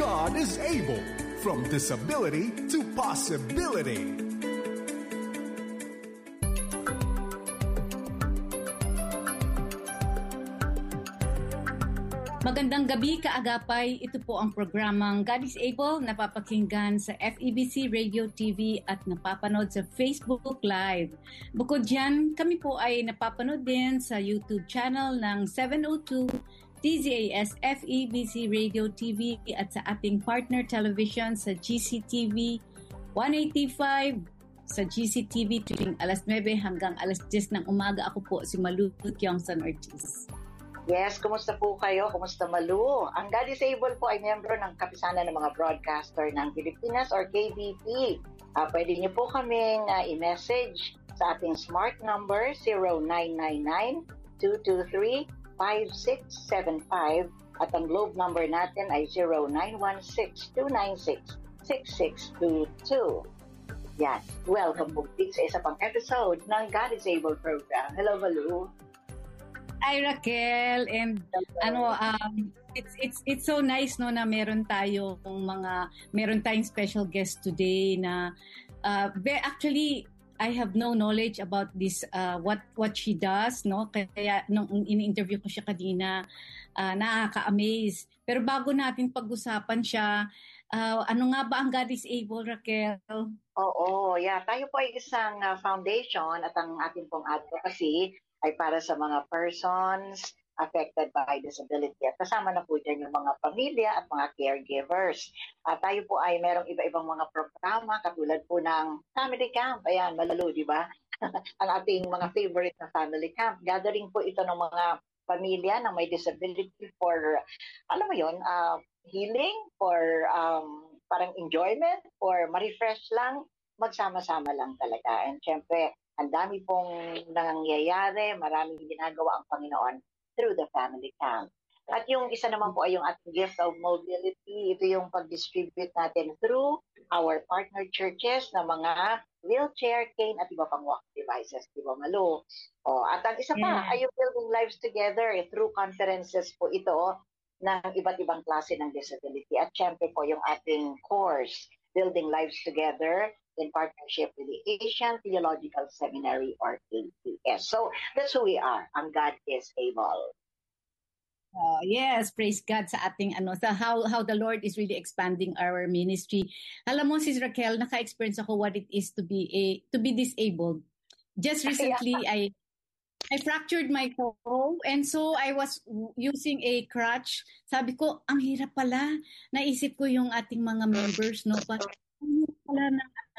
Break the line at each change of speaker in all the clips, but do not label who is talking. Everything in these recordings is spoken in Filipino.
God is able. From disability to possibility.
Magandang gabi, kaagapay. Ito po ang programang God is Able, napapakinggan sa FEBC Radio TV at napapanood sa Facebook Live. Bukod dyan, kami po ay napapanood din sa YouTube channel ng 702 TZAS FEBC Radio TV at sa ating partner television sa GCTV 185 sa GCTV tuwing alas 9 hanggang alas 10 ng umaga. Ako po si Malu Kyongsan Ortiz.
Yes, kumusta po kayo? Kumusta Malu? Ang God is Able po ay miyembro ng Kapisanan ng mga Broadcaster ng Pilipinas or KBP. Pwede niyo po kaming i-message sa ating smart number 0999-223-5675 at ang globe number natin ay 0916-296-6622. Yan. Welcome po sa isa pang episode ng God is Able program. Hello, Malu.
Hi Raquel, and it's so nice no na meron tayong special guest today na actually I have no knowledge about this what she does no, kaya nung ini-interview ko siya kanina nakaka-amaze. Pero bago natin pag-usapan siya, ano nga ba ang God is Able, Raquel?
Oo, yeah, tayo po ay isang foundation at ang ating pong advocacy ay para sa mga persons affected by disability. At kasama na po dyan yung mga pamilya at mga caregivers. At tayo po ay merong iba-ibang mga programa katulad po ng family camp. Ayan, Malalu, di ba? Ang ating mga favorite na family camp. Gathering po ito ng mga pamilya na may disability for, alam mo yun, healing, for parang enjoyment, for ma-refresh lang, magsama-sama lang talaga. And syempre, ang dami pong nangyayari, maraming ginagawa ang Panginoon through the family camp. At yung isa naman po ay yung ating gift of mobility. Ito yung pag-distribute natin through our partner churches na mga wheelchair, cane at iba pang walking devices. Di ba, Malu? At ang isa pa ay yung Building Lives Together through conferences po ito ng iba't ibang klase ng disability. At syempre po yung ating course, Building Lives Together, in partnership with the Asian Theological Seminary or ATS. So that's who we are. Ang God is Able.
Yes, praise God sa ating sa how the Lord is really expanding our ministry. Alam mo, Sis Raquel, naka-experience ako what it is to be disabled. Just recently, I fractured my toe and so I was using a crutch. Sabi ko, ang hirap pala. Naisip ko yung ating mga members, no? But pala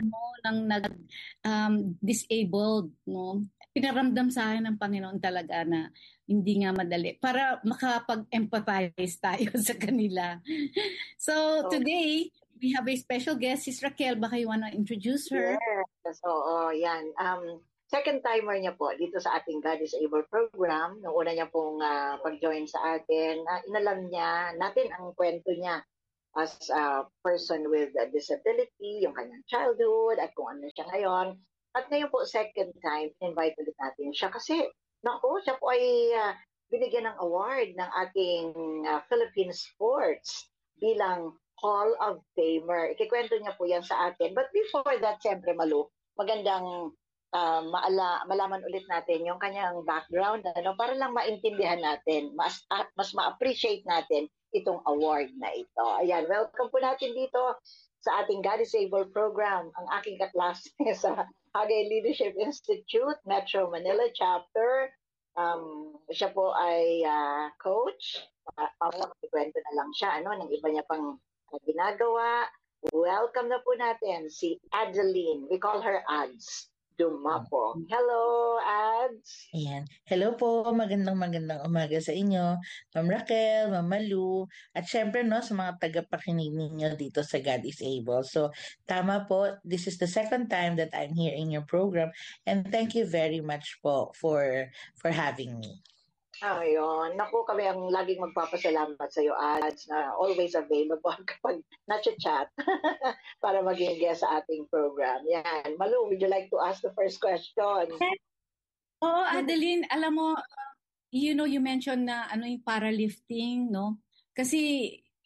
disabled, no? Pinaramdam sa akin ng Panginoon talaga na hindi nga madali para makapag-empathize tayo sa kanila. So today we have a special guest, Sis Raquel. Baka you wanna introduce her?
Yes. So yan. Second timer niya po dito sa ating God is Able program. Noong una niya pong pag-join sa atin, inalam niya natin ang kwento niya as a person with a disability, yung kanyang childhood, at kung ano siya ngayon. At ngayon po, second time, invite ulit natin siya kasi, siya po ay binigyan ng award ng ating Philippine Sports bilang Hall of Famer. Ikikwento niya po yan sa atin. But before that, siyempre, Malu, magandang malaman ulit natin yung kanyang background, para lang maintindihan natin, mas ma-appreciate natin itong award na ito. Ayan, welcome po natin dito sa ating God is Able program, ang aking kaklase sa Hagay Leadership Institute, Metro Manila Chapter. Siya po ay coach. Ikwento na lang siya, ng iba niya pang ginagawa. Welcome na po natin si Adeline. We call her Ads Dumapo. Hello, Ads.
Ayan. Hello po. Magandang umaga sa inyo. Ma'am Raquel, Ma'am Malu, at syempre sa mga tagapakinig ninyo dito sa God is Able. So, tama po. This is the second time that I'm here in your program and thank you very much po for having me.
Ayun. Naku, kami ang laging magpapasalamat sa iyo, Ads, na always available kapag na-chat para maging guest sa ating program. Yan. Malu, would you like to ask the first question?
Oo, Adeline, alam mo, you mentioned na yung paralifting, no? Kasi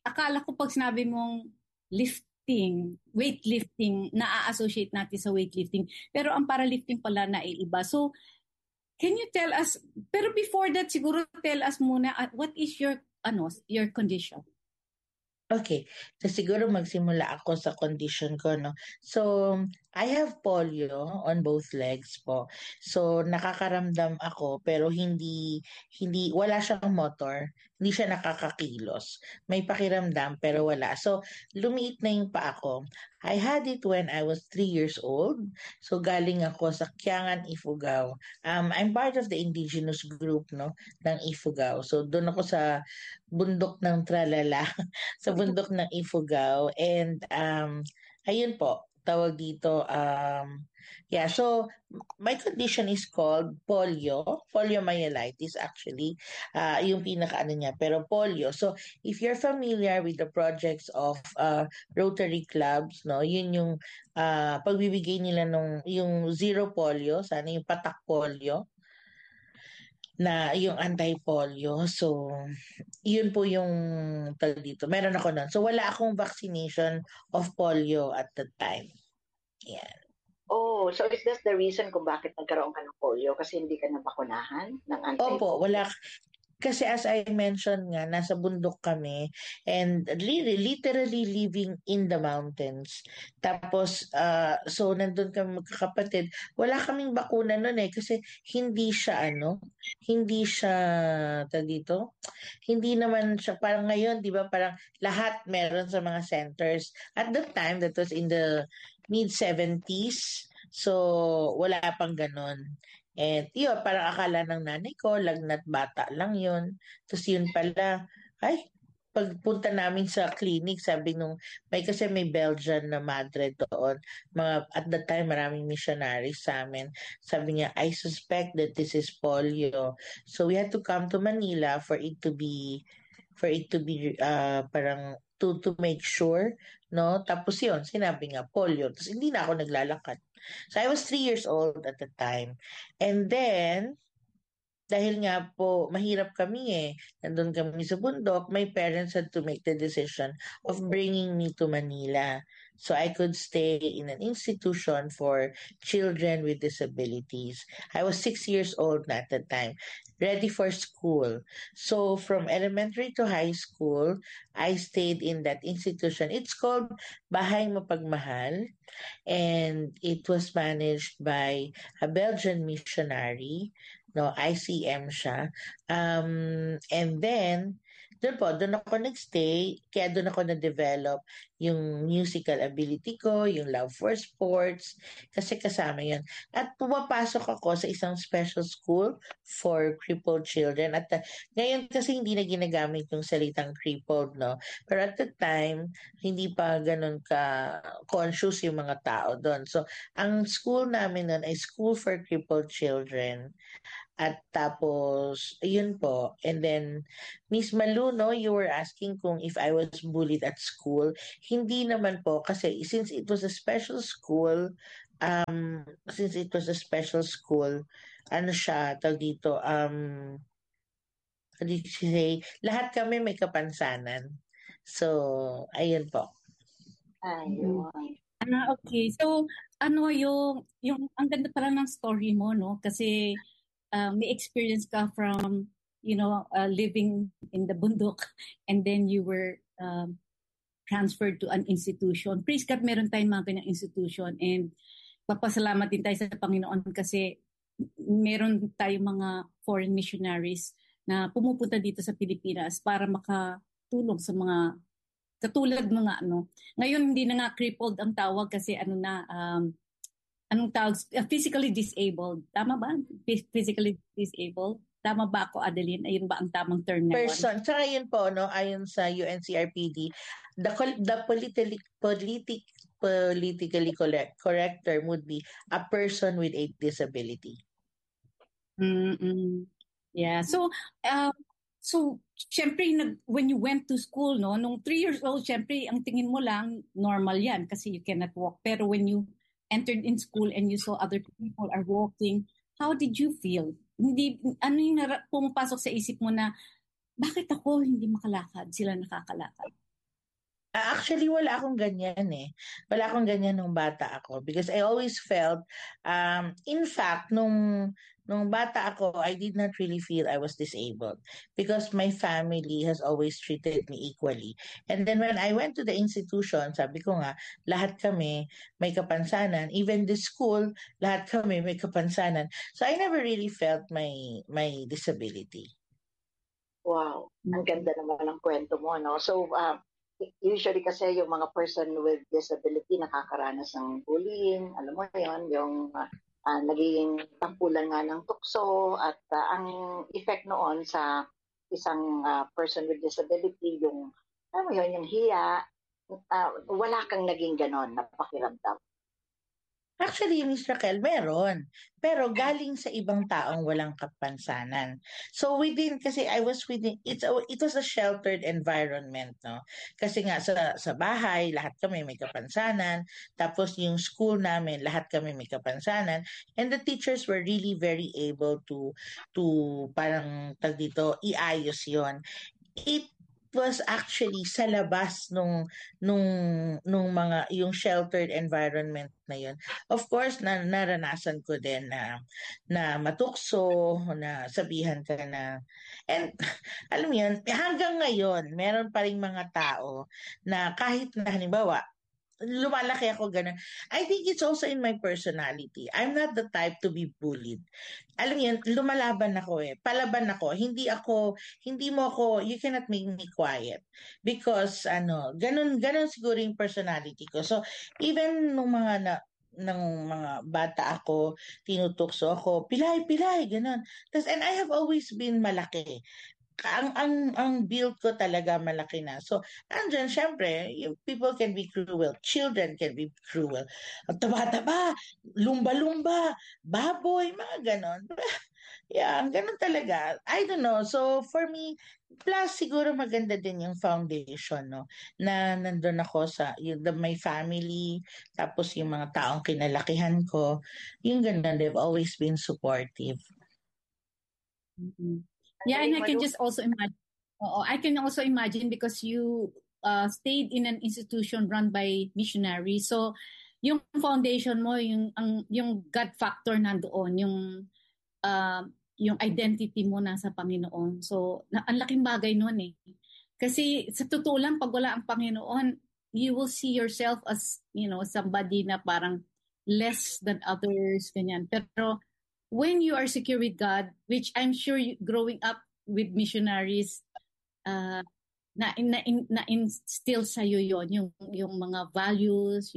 akala ko pag sinabi mong lifting, weightlifting, na-associate natin sa weightlifting. Pero ang powerlifting pala na iba. So, can you tell us, pero before that, siguro tell us muna, what is your condition?
Okay. So siguro magsimula ako sa condition ko, no? So, I have polio on both legs po. So, nakakaramdam ako pero wala siyang motor. Hindi siya nakakakilos. May pakiramdam pero wala. So, lumiit na yung paa ko. I had it when I was 3 years old. So, galing ako sa Kiangan, Ifugao. I'm part of the indigenous group, no, ng Ifugao. So, doon ako sa bundok ng Tralala. Sa bundok ng Ifugao. And ayun po, tawag dito, yeah, so my condition is called poliomyelitis actually, yung pinaka niya, pero polio. So if you're familiar with the projects of Rotary clubs, no, yun yung pagbibigay nila yung zero polio, sana yung patak polio, na yung anti-polio. So, yun po yung tawag dito. Meron ako nun. So, wala akong vaccination of polio at the time. Yeah.
Oh, so is that the reason kung bakit nagkaroon ka ng polio? Kasi hindi ka nabakunahan ng
Opo,
anti-polio?
wala. Kasi as I mentioned nga, nasa bundok kami and literally living in the mountains. Tapos, so nandun kami magkakapatid. Wala kaming bakuna nun kasi hindi siya, dito, hindi naman siya, parang ngayon, di ba, parang lahat meron sa mga centers. At that time, that was in the mid-70s, so wala pang ganun. And yun, parang akala ng nanay ko, lagnat bata lang yun. Tapos yun pala, ay, pagpunta namin sa clinic, sabi nung, kasi may Belgian na madre doon. At that time, maraming missionaries sa amin. Sabi niya, I suspect that this is polio. So we had to come to Manila for it to be parang to make sure, no? Tapos yun, sinabi nga, polio. Tapos hindi na ako naglalakad. So I was 3 years old at the time. And then, dahil nga po, mahirap kami nandun kami sa bundok, my parents had to make the decision of bringing me to Manila. So I could stay in an institution for children with disabilities. I was 6 years old at the time, ready for school. So from elementary to high school, I stayed in that institution. It's called Bahay Mapagmahal, and it was managed by a Belgian missionary, no, ICM siya. And then, doon ako nagstay, kaya doon ako na-develop yung musical ability ko, yung love for sports, kasi kasama yun. At pumapasok ako sa isang special school for crippled children. At ngayon kasi hindi na ginagamit yung salitang crippled, no? Pero at the time, hindi pa ganun ka-conscious yung mga tao doon. So, ang school namin noon ay School for Crippled Children. At tapos, yun po. And then, Miss Malu, no, you were asking kung if I was bullied at school. Hindi naman po, kasi since it was a special school, ano siya, tawag dito, how did you say, lahat kami may kapansanan. So, ayun po.
Ayun.
Okay. So, ang ganda pala ng story mo, no? Kasi, may experience ka from, living in the bundok and then you were transferred to an institution. Praise God, meron tayong mga ganyang institution and papasalamat din tayo sa Panginoon kasi meron tayong mga foreign missionaries na pumupunta dito sa Pilipinas para makatulong sa mga katulad mga Ngayon hindi na nga crippled ang tawag kasi anong tawag? Physically disabled. Tama ba? Physically disabled? Tama ba ako, Adeline? Ayun ba ang tamang term na
person. Tsaka yun po, no, ayon sa UNCRPD, the politically correct term would be a person with a disability.
Mm-mm. Yeah. So, syempre, when you went to school, no, nung 3 years old, syempre, ang tingin mo lang, normal yan kasi you cannot walk. Pero when you entered in school and you saw other people are walking, how did you feel? Ano yung pumapasok sa isip mo na, bakit ako hindi makalakad? Sila nakakalakad?
Actually, wala akong ganyan eh. Wala akong ganyan nung bata ako because I always felt, in fact, nung bata ako, I did not really feel I was disabled because my family has always treated me equally. And then when I went to the institution, sabi ko nga, lahat kami may kapansanan. Even the school, lahat kami may kapansanan. So I never really felt my disability.
Wow, ang ganda naman ng kwento mo, no? So, usually kasi yung mga person with disability nakakaranas ng bullying, alam mo yon, yung naging tampulan nga ng tukso at ang effect noon sa isang person with disability, yung, alam mo yun, yung hiya, wala kang naging ganon na pakiramdam.
Actually, Miss Raquel, meron. Pero galing sa ibang taong walang kapansanan. So kasi I was within, it was a sheltered environment, no? Kasi nga sa bahay, lahat kami may kapansanan. Tapos yung school namin, lahat kami may kapansanan. And the teachers were really very able to parang tag dito, iayos yon. It was actually sa labas nung mga yung sheltered environment na yun. Of course, naranasan ko din na matukso, na sabihan ka na. And alam mo yun, hanggang ngayon, meron pa ring mga tao na kahit na halimbawa, lumalaki ako ganun. I think it's also in my personality. I'm not the type to be bullied. Alam mo yun, lumalaban ako eh. Palaban ako. Hindi mo ako, you cannot make me quiet. Because, ganun siguro yung personality ko. So, even nung ng mga bata ako, tinutukso ako, pilay, ganun. And I have always been malaki. Ang build ko talaga malaki na. So, andyan, syempre, yung people can be cruel. Children can be cruel. Ang taba-taba, lumba-lumba, baboy, mga ganon. Yeah, ganon talaga. I don't know. So, for me, plus siguro maganda din yung foundation, no? Na nandun ako my family, tapos yung mga taong kinalakihan ko, yung ganon, they've always been supportive.
Mm-hmm. Yeah, and I can just also imagine. I can also imagine because you stayed in an institution run by missionaries. So, yung foundation mo, yung God factor nandoon, yung identity mo nasa Panginoon. So, ang laking bagay noon eh. Kasi sa totoo lang, pag wala ang Panginoon, you will see yourself as, somebody na parang less than others, ganyan. Pero when you are secure with God, which I'm sure growing up with missionaries, na-instill sa'yo yon, yung mga values,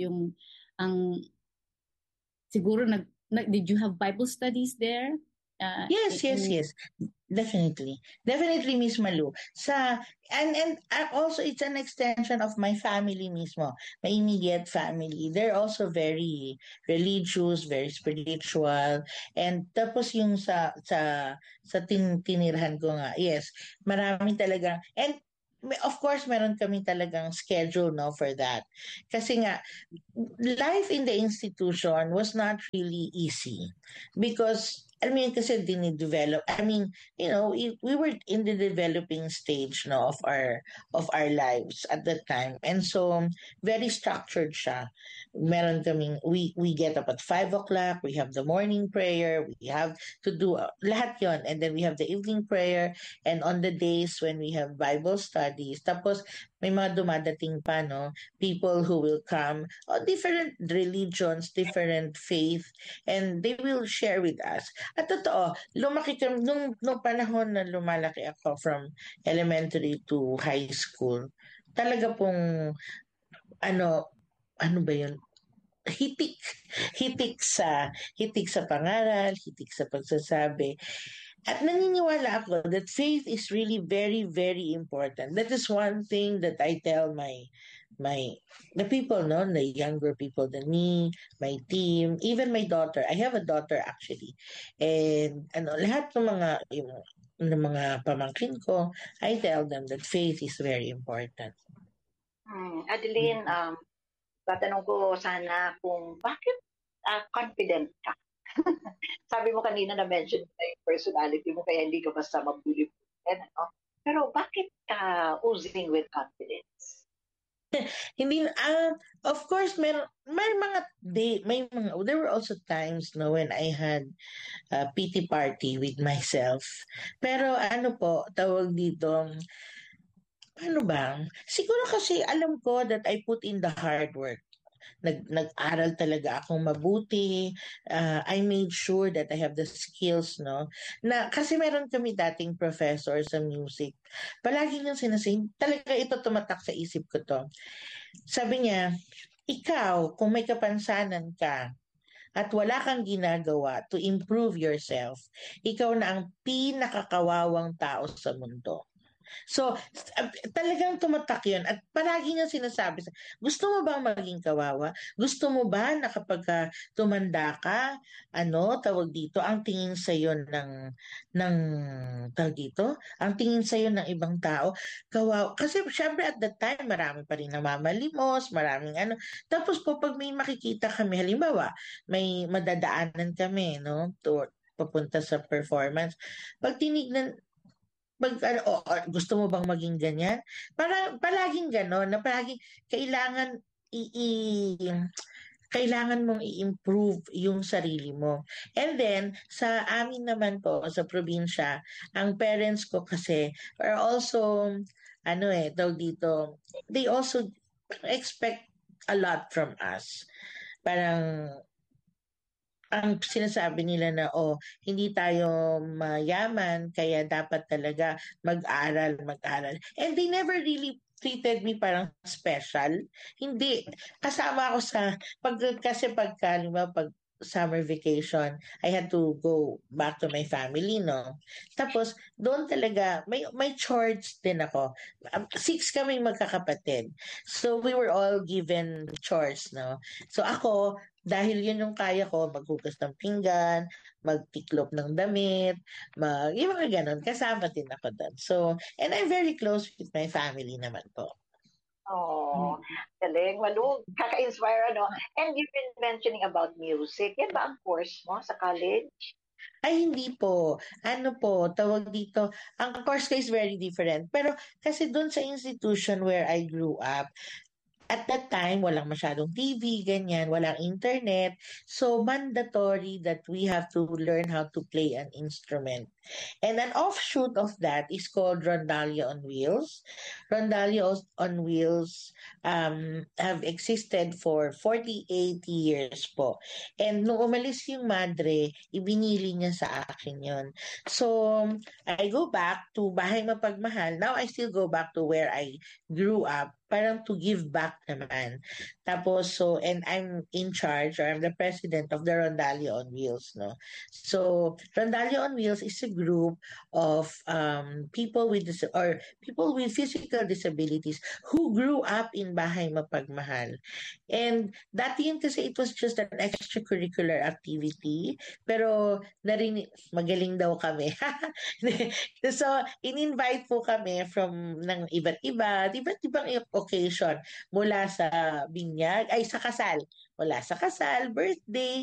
siguro did you have Bible studies there?
Yes. Definitely, Miss Malu. And also it's an extension of my family mismo, my immediate family. They're also very religious, very spiritual. And tapos yung sa tinirhan ko nga, yes, marami talaga. And of course, meron kami talagang schedule, no, for that. Kasi nga, life in the institution was not really easy because kasi dinidevelop. We were in the developing stage, no, of our lives at that time, and so very structured siya. Meron kaming we get up at 5 o'clock. We have the morning prayer. We have to do lahat yon, and then we have the evening prayer. And on the days when we have Bible studies, tapos may mga dumadating pa, no, people who will come, different religions, different faith, and they will share with us. At totoo, lumaki kami, nung panahon na lumalaki ako from elementary to high school, talaga pong, ano ba yun? Hitik sa pangaral, hitik sa pagsasabi. At naniniwala ako that faith is really very, very important. That is one thing that I tell the people, no, the younger people than me, my team, even my daughter. I have a daughter actually. And lahat ng mga pamangkin ko, I tell them that faith is very important.
Adeline, tatanong ko sana kung bakit confident ka? Sabi mo kanina na-mention na yung personality mo kaya hindi ka basta mabuli. Pero bakit ka oozing with confidence?
Hindi, of course, may mga there were also times no when I had a pity party with myself. Pero ano po, tawag dito, ano ba? Siguro kasi alam ko that I put in the hard work. Nag-aral talaga akong mabuti. I made sure that I have the skills, no? Na, kasi meron kami dating professor sa music. Palagi niyang sinasabi, talaga ito tumatak sa isip ko to. Sabi niya, ikaw, kung may kapansanan ka at wala kang ginagawa to improve yourself, ikaw na ang pinakakawawang tao sa mundo. So, talagang tumatak yun. At palagi niya sinasabi, gusto mo bang maging kawawa? Gusto mo ba na kapag tumanda ka, tawag dito, ang tingin sa'yo ng, tawag dito, ang tingin sa'yo ng ibang tao, kawawa. Kasi syempre at that time, marami pa rin namamalimos, maraming ano. Tapos po, pag may makikita kami, halimbawa, may madadaanan kami, no, papunta sa performance. Pag tinignan, gusto mo bang maging ganyan? Para palaging gano'n na palaging kailangan kailangan mong i-improve yung sarili mo. And then, sa amin naman po, sa probinsya, ang parents ko kasi are also, tawag dito, they also expect a lot from us. Parang ang sinasabi nila na, hindi tayo mayaman, kaya dapat talaga mag-aral. And they never really treated me parang special. Hindi. Kasama ako kasi pag summer vacation, I had to go back to my family, no? Tapos, doon talaga, may chores din ako. 6 kaming magkakapatid. So, we were all given chores, no? So, ako, dahil yun yung kaya ko, maghugas ng pinggan, magtiklop ng damit, yung mga ganun, kasama din ako doon. So, and I'm very close with my family naman po.
Oh, galing. Malu, kaka-inspire, ano? And you've been mentioning about music. Yan ba ang course mo sa college?
Ay, hindi po. Ano po, tawag dito, ang course ko is very different. Pero kasi doon sa institution where I grew up, at that time, walang masyadong TV, ganyan, walang internet. So, mandatory that we have to learn how to play an instrument. And an offshoot of that is called Rondalia on Wheels. Rondalia on Wheels have existed for 48 years po. And nung umalis yung madre, ibinili niya sa akin yon. So, I go back to Bahay Mapagmahal. Now, I still go back to where I grew up, parang to give back naman. Tapos, and I'm in charge, or I'm the president of the Rondalia on Wheels, no? So, Rondalia on Wheels is a group of people with physical disabilities who grew up in Bahay Mapagmahal. And dati yun kasi it was just an extracurricular activity, pero magaling daw kami. So, in-invite po kami ng iba't ibang occasion mula sa binyag, sa kasal. Mula sa kasal, birthday,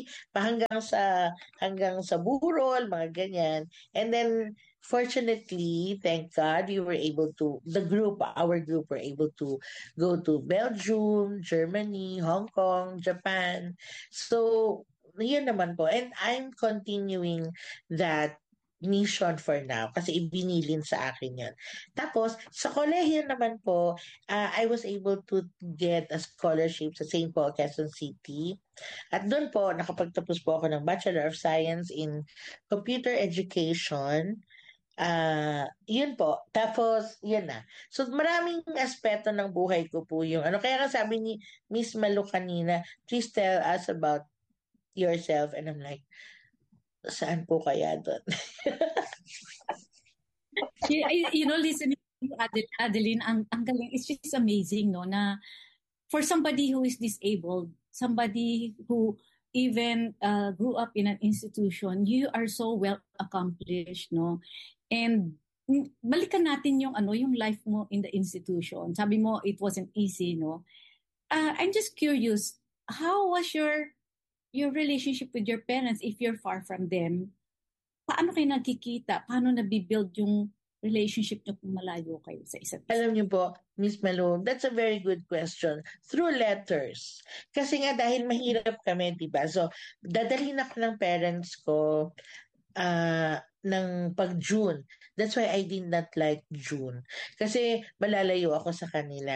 hanggang sa burol, mga ganyan. And then, fortunately, thank God, our group were able to go to Belgium, Germany, Hong Kong, Japan. So, yun naman po. And I'm continuing that mission for now kasi ibinilin sa akin yun. Tapos, sa kolehiyo naman po, I was able to get a scholarship sa St. Paul, Quezon City. At doon po, nakapagtapos po ako ng Bachelor of Science in Computer Education. Yun po. Tapos, yun na. So, maraming aspeto ng buhay ko po yung Kaya sabi ni Miss Malu kanina, please tell us about yourself. And I'm like, saan po kaya doon?
Listening to Adeline, ang galing, it's just amazing, no, na for somebody who is disabled, somebody who even grew up in an institution, you are so well accomplished, no? And balikan natin yung life mo in the institution. Sabi mo, it wasn't easy, no? I'm just curious, how was your relationship with your parents if you're far from them? Paano kayo nagkikita? Paano nabibuild yung relationship niyo kung malayo kayo sa isa't isa?
Alam niyo po, Miss Malu, that's a very good question. Through letters. Kasi nga dahil mahirap kami, di ba? So, dadalhin ako ng parents ko ng pag-June. That's why I did not like June. Kasi malalayo ako sa kanila.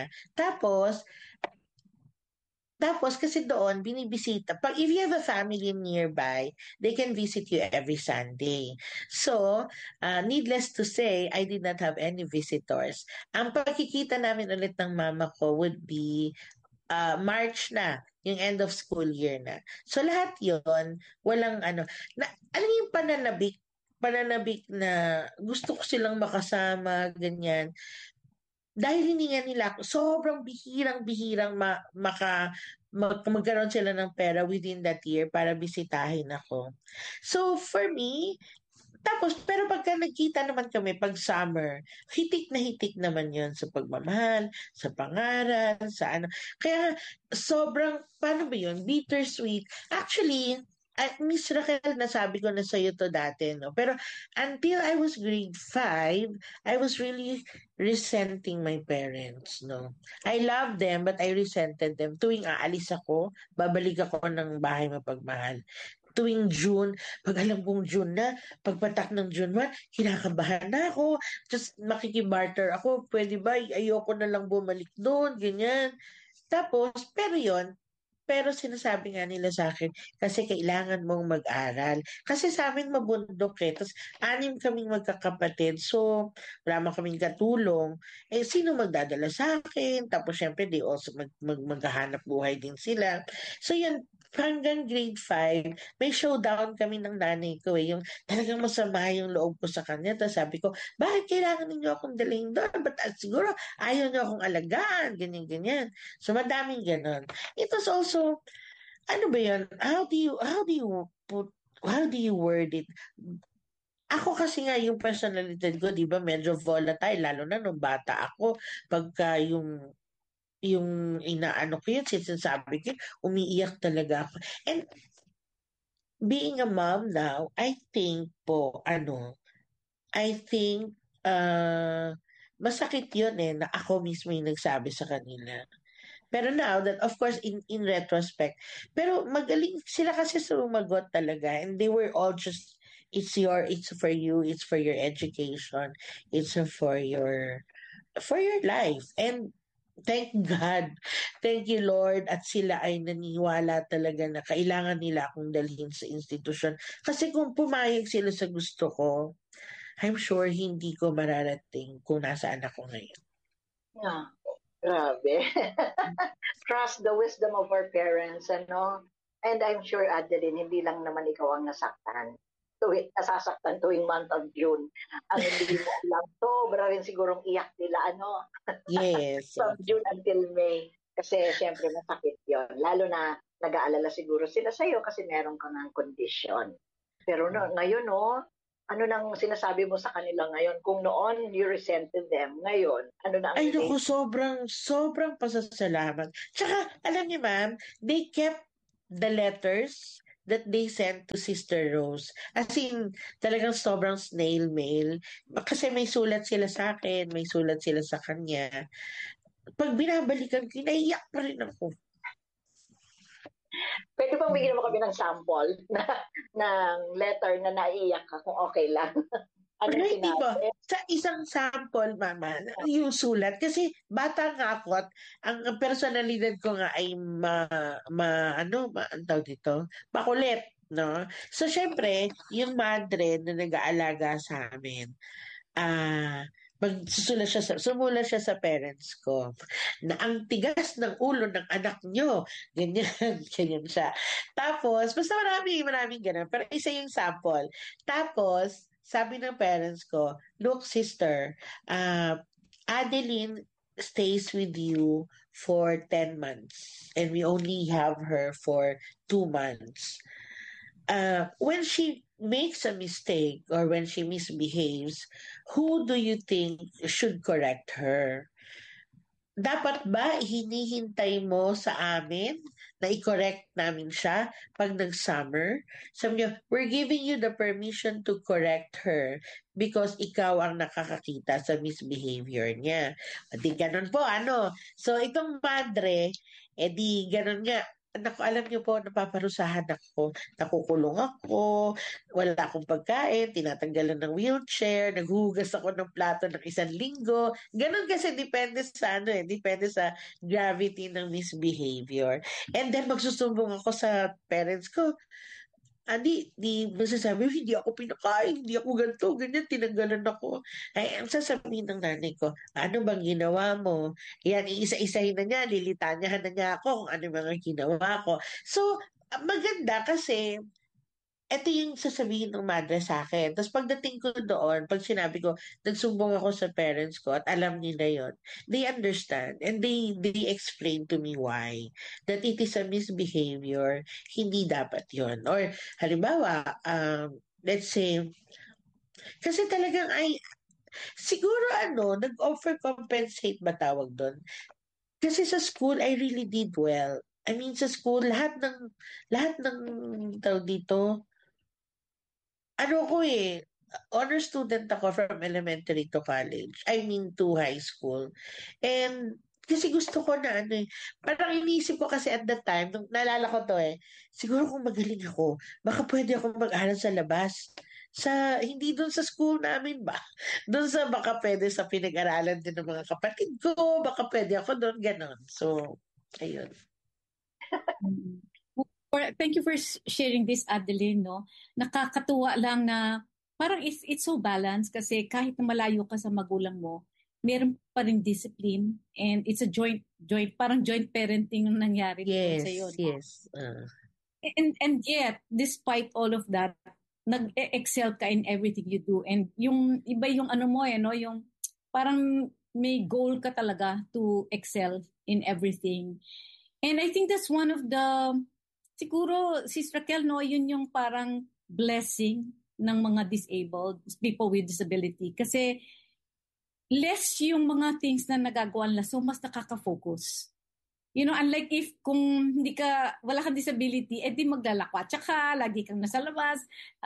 Tapos kasi doon, binibisita. If you have a family nearby, they can visit you every Sunday. So, needless to say, I did not have any visitors. Ang pagkikita namin ulit ng mama ko would be March na, yung end of school year na. So, lahat yon walang alam yung pananabik na gusto ko silang makasama, ganyan. Dahil hindi nga nila ako, sobrang bihirang-bihirang magkaroon sila ng pera within that year para bisitahin ako. So, for me, pero pagka nagkita naman kami pag summer, hitik na hitik naman yon sa pagmamahal, sa pangaral, sa ano. Kaya sobrang, paano ba yun? Bittersweet. Actually, Miss Raquel, nasabi ko na sa iyo to dati, no? Pero until I was grade 5, I was really resenting my parents, no? I love them, but I resented them. Tuwing aalis ako, babalik ako ng bahay mapagmahal. Tuwing June, pag alam kong June na, pagpatak ng June 1, kinakabahan na ako. Just makikibarter ako, pwede ba? Ayoko na lang bumalik doon, ganyan. Tapos, pero sinasabi nga nila sa akin, kasi kailangan mong mag-aral. Kasi sa amin mabundok eh. Tapos 6 kaming magkakapatid. So, wala man kaming katulong. Eh, sino magdadala sa akin? Tapos syempre, they also maghahanap buhay din sila. So, yan, hanggang grade 5, may showdown kami ng nanay ko eh. Yung talagang masama yung loob ko sa kanya. Tapos sabi ko, bakit kailangan ninyo akong dalhin doon? But siguro, ayaw niyo akong alagaan. Ganyan-ganyan. So, madaming ganon. It was also, ano ba yun? How do you word it? Ako kasi nga yung personality ko, di ba, medyo volatile, lalo na nung bata ako, pagka yung inaano ko yun, sinasabi ko, umiiyak talaga ako. And being a mom now, I think masakit yun eh, na ako mismo yung nagsabi sa kanila. Pero now that, of course, in retrospect, pero magaling sila kasi sumagot talaga, and they were all just, it's for you, it's for your education, it's for your life. And thank God, thank you Lord, at sila ay naniwala talaga na kailangan nila akong dalhin sa institusyon. Kasi kung pumayag sila sa gusto ko, I'm sure hindi ko mararating kung nasaan ako ngayon.
Yeah. Grabe. Trust the wisdom of our parents, ano? And I'm sure, Adeline, hindi lang naman ikaw ang nasaktan. Nasasaktan tuwing month of June. Ang hindi mo alam, sobra rin sigurong iyak nila, ano?
Yes.
From June until May. Kasi syempre masakit yon. Lalo na nag-aalala siguro sila sa'yo kasi meron ka ng condition. Pero ngayon, ano nang sinasabi mo sa kanila ngayon? Kung noon you resented them, ngayon, ano na ang...
Ay, naku, sobrang pasasalamat. Tsaka, alam niyo ma'am, they kept the letters that they sent to Sister Rose. As in, talagang sobrang snail mail. Kasi may sulat sila sa akin, may sulat sila sa kanya. Pag binabalikan ko, naiyak pa rin ako.
Pwede bang bigyan mo kami ng sample ng letter na naiiyak ka kung okay lang? Ano
sinabi? Sa isang sample, mama, yung sulat. Kasi bata nga ako at ang personalidad ko nga ay ang tawag dito? Makulit, no? So, syempre, yung madre na nag-aalaga sa amin, sumulat siya sa parents ko na ang tigas ng ulo ng anak nyo. Ganyan siya. Tapos, basta maraming ganun. Pero isa yung sample. Tapos, sabi ng parents ko, look, sister, Adeline stays with you for 10 months and we only have her for 2 months. When she makes a mistake or when she misbehaves, who do you think should correct her? dapat ba hinihintay mo sa amin na i-correct namin siya pag nag-summer? Sabi niya, we're giving you the permission to correct her because ikaw ang nakakakita sa misbehavior niya. Di ganun po, ano? So, itong madre, di ganun nga. Naku, alam niyo po, napaparusahan ako, nakukulong ako, wala akong pagkain, tinatanggalan ng wheelchair, naghuhugas ako ng plato ng 1 linggo. Ganun kasi depende sa depende sa gravity ng misbehavior. And then magsusumbong ako sa parents ko. Di masasabi, hindi ako pinakain, hindi ako ganito, ganyan, tinanggalan ako. Ay, ang sasabihin ng nanay ko, ano bang ginawa mo? Yan, iisa-isahin na niya, lilitanyahan na niya ako kung ano yung mga ginawa ko. So, maganda kasi eto yung sasabihin ng madre sa akin. Tapos pagdating ko doon, pag sinabi ko, nagsumbong ako sa parents ko at alam nila yon, they understand and they explain to me why. That it is a misbehavior, hindi dapat yon. Or halimbawa, let's say, kasi talagang siguro nag-offer compensate ba tawag doon? Kasi sa school, I really did well. I mean, sa school, lahat ng tawag dito, honor student ako from elementary to college. I mean to high school. And kasi gusto ko na parang iniisip ko kasi at that time, nung naalala ko to siguro kung magaling ako, baka pwede ako mag-aral sa labas. Hindi doon sa school namin ba? Doon baka pwede sa pinag-aralan din ng mga kapatid ko, baka pwede ako doon, ganon. So, ayun.
Mm. Thank you for sharing this, Adeline. No? Nakakatuwa lang na parang it's so balanced kasi kahit na malayo ka sa magulang mo, meron pa rin discipline and it's a joint parang joint parenting yung nangyari
Yes,
sa iyo.
yes.
And yet, despite all of that, nag-excel ka in everything you do. And yung iba yung yung parang may goal ka talaga to excel in everything. And I think that's one of the, siguro, Sis Raquel, yun yung parang blessing ng mga disabled, people with disability. Kasi less yung mga things na nagagawa nila, so mas nakaka-focus. Unlike if kung wala kang disability, di maglalakwatsa ka, lagi kang nasa labas,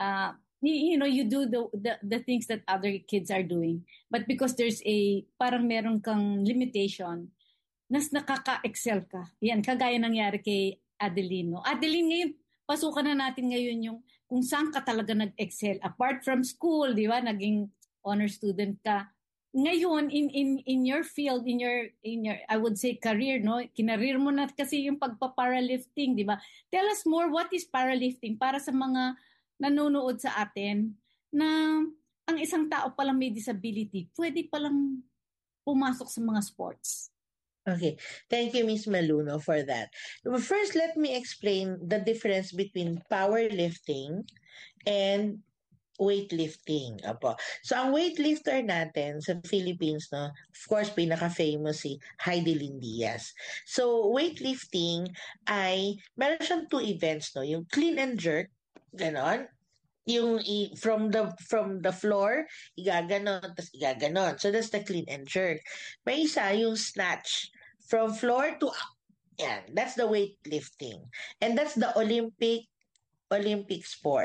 you do the things that other kids are doing. But because there's parang meron kang limitation, nas nakaka-excel ka. Yan, kagaya nangyari kay Adeline. Adeline, ngayon, pasukan na natin ngayon yung kung saan ka talaga nag-excel. Apart from school, di ba, naging honor student ka. Ngayon, in your field, in your I would say career, kinareer mo na kasi yung pagpa-powerlifting, di ba? Tell us more, what is powerlifting para sa mga nanonood sa atin na ang isang tao palang may disability, pwede palang pumasok sa mga sports.
Okay. Thank you, Ms. Maluno, for that. First, let me explain the difference between powerlifting and weightlifting. Apo. So, ang weightlifter natin sa Philippines, of course, pinaka-famous si Heidi Lindias. So, weightlifting meron siyang 2 events, yung clean and jerk, ganon. Yung from the floor, igaganon, tapos igaganon. So, that's the clean and jerk. May isa, yung snatch. From floor to up. Yan. That's the weightlifting. And that's the Olympic sport.